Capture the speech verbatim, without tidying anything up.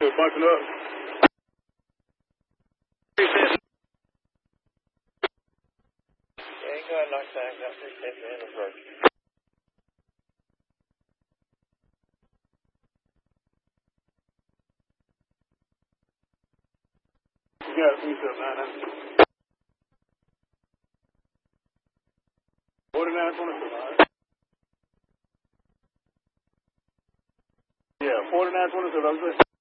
Buckle up. Yeah, go ahead and knock things out. Appreciate the end approach. You got it. Finish up, nine nine. forty-nine twenty-seven, all right? Yeah, forty-nine twenty-seven, I was